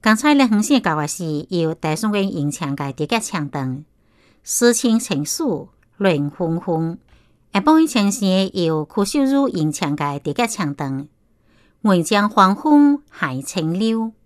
刚才咧远线教的是由大宋嘅吟唱嘅叠甲唱灯，诗情情绪乱纷纷。下半场是由柯秀如吟唱嘅叠甲唱灯，愿将黄昏海清流。